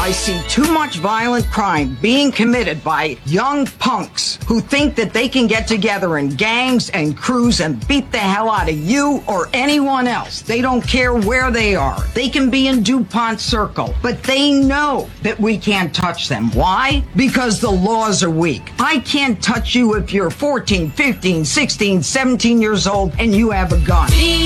I see too much violent crime being committed by young punks who think that they can get together in gangs and crews and beat the hell out of you or anyone else. They don't care where they are. They can be in DuPont Circle, but they know that we can't touch them. Why? Because the laws are weak. I can't touch you if you're 14, 15, 16, 17 years old and you have a gun.